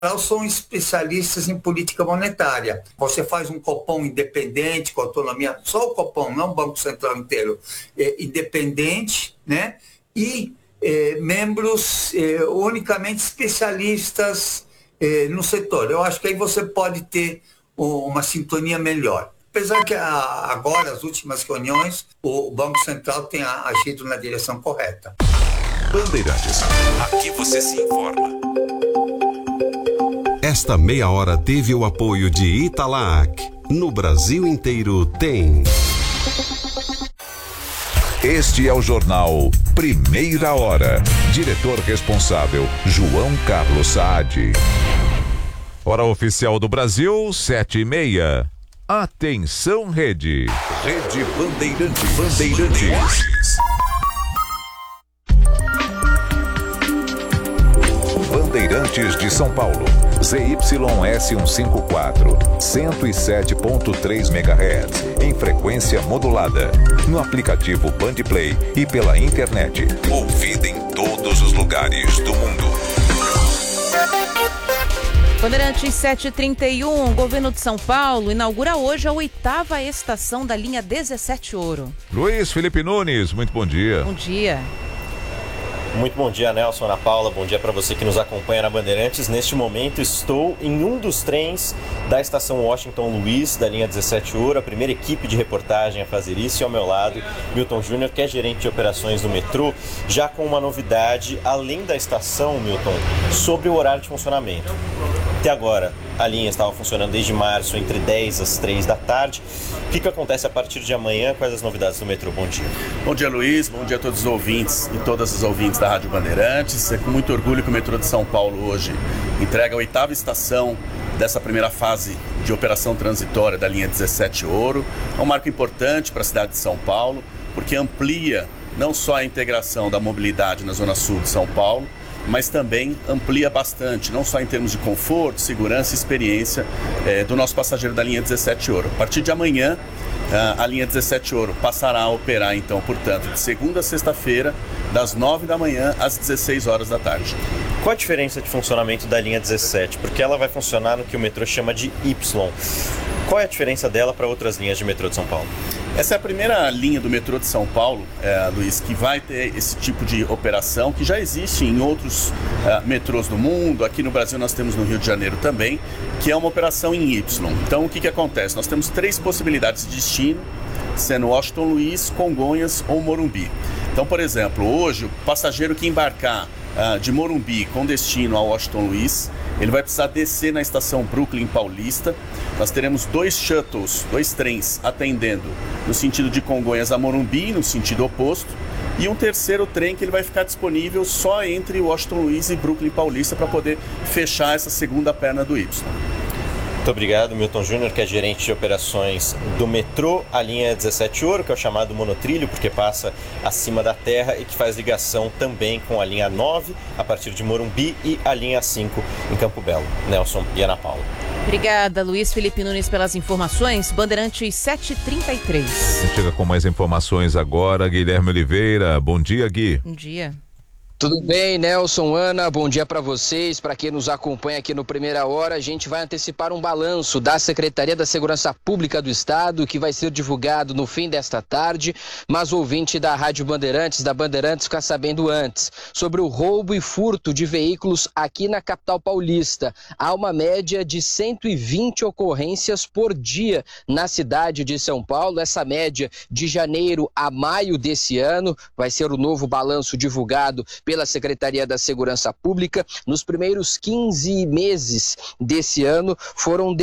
são especialistas em política monetária. Você faz um Copom independente, com autonomia, só o Copom, não o Banco Central inteiro, independente, né? E membros unicamente especialistas no setor. Eu acho que aí você pode ter uma sintonia melhor. Apesar que agora, as últimas reuniões, o Banco Central tem agido na direção correta. Bandeirantes, aqui você se informa. Esta meia hora teve o apoio de Italac. No Brasil inteiro tem. Este é o jornal Primeira Hora. Diretor responsável, João Carlos Saad. Hora oficial do Brasil, 7h30. Atenção, Rede. Rede Bandeirantes. Bandeirantes de São Paulo. ZYS154, 107.3 MHz, em frequência modulada. No aplicativo Bandplay e pela internet. Ouvida em todos os lugares do mundo. Bandeirantes 7h31, o governo de São Paulo inaugura hoje a 8ª estação da linha 17 Ouro. Luiz Felipe Nunes, muito bom dia. Bom dia. Muito bom dia, Nelson, Ana Paula, bom dia para você que nos acompanha na Bandeirantes. Neste momento estou em um dos trens da estação Washington Luiz, da linha 17 Ouro, a primeira equipe de reportagem a fazer isso, e ao meu lado, Milton Júnior, que é gerente de operações do metrô, já com uma novidade, além da estação, Milton, sobre o horário de funcionamento. Até agora, a linha estava funcionando desde março, entre 10 às 3 da tarde. O que acontece a partir de amanhã? Quais as novidades do metrô? Bom dia. Bom dia, Luiz. Bom dia a todos os ouvintes e todas as ouvintes da Rádio Bandeirantes. É com muito orgulho que o metrô de São Paulo hoje entrega a 8ª estação dessa primeira fase de operação transitória da linha 17 Ouro. É um marco importante para a cidade de São Paulo, porque amplia não só a integração da mobilidade na zona sul de São Paulo, mas também amplia bastante, não só em termos de conforto, segurança e experiência do nosso passageiro da linha 17 Ouro. A partir de amanhã, a linha 17 Ouro passará a operar, então, portanto, de segunda a sexta-feira, das 9 da manhã às 16 horas da tarde. Qual a diferença de funcionamento da linha 17? Porque ela vai funcionar no que o metrô chama de Y. Qual é a diferença dela para outras linhas de metrô de São Paulo? Essa é a primeira linha do metrô de São Paulo, Luiz, que vai ter esse tipo de operação, que já existe em outros metrôs do mundo. Aqui no Brasil nós temos no Rio de Janeiro também, que é uma operação em Y. Então o que acontece? Nós temos 3 possibilidades de destino, sendo Washington Luiz, Congonhas ou Morumbi. Então, por exemplo, hoje o passageiro que embarcar de Morumbi com destino a Washington Luiz, ele vai precisar descer na estação Brooklyn Paulista. Nós teremos 2 shuttles, 2 trens atendendo no sentido de Congonhas a Morumbi, no sentido oposto, e um terceiro trem que ele vai ficar disponível só entre Washington Luiz e Brooklyn Paulista para poder fechar essa segunda perna do Y. Muito obrigado, Milton Júnior, que é gerente de operações do metrô, a linha 17 Ouro, que é o chamado monotrilho, porque passa acima da terra e que faz ligação também com a linha 9, a partir de Morumbi, e a linha 5 em Campo Belo. Nelson e Ana Paula. Obrigada, Luiz Felipe Nunes, pelas informações. Bandeirantes 7h33. Chega com mais informações agora, Guilherme Oliveira. Bom dia, Gui. Bom dia. Tudo bem, Nelson, Ana, bom dia para vocês, para quem nos acompanha aqui no Primeira Hora. A gente vai antecipar um balanço da Secretaria da Segurança Pública do Estado, que vai ser divulgado no fim desta tarde, mas o ouvinte da Rádio Bandeirantes, da Bandeirantes, fica sabendo antes sobre o roubo e furto de veículos aqui na capital paulista. Há uma média de 120 ocorrências por dia na cidade de São Paulo. Essa média de janeiro a maio desse ano vai ser o novo balanço divulgado pela Secretaria da Segurança Pública. Nos primeiros 15 meses desse ano, foram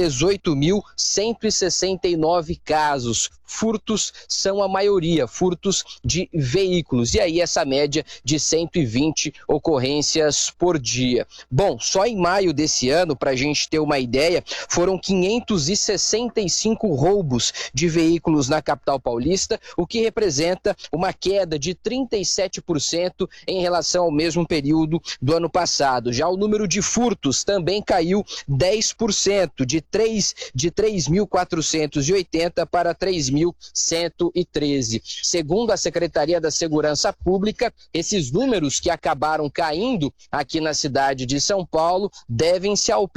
18.169 casos. Furtos são a maioria, furtos de veículos. E aí essa média de 120 ocorrências por dia. Bom, só em maio desse ano, para a gente ter uma ideia, foram 565 roubos de veículos na capital paulista, o que representa uma queda de 37% em relação ao mesmo período do ano passado. Já o número de furtos também caiu 10%, de 3.480 para 3.000 2.113. Segundo a Secretaria da Segurança Pública, esses números que acabaram caindo aqui na cidade de São Paulo devem-se ao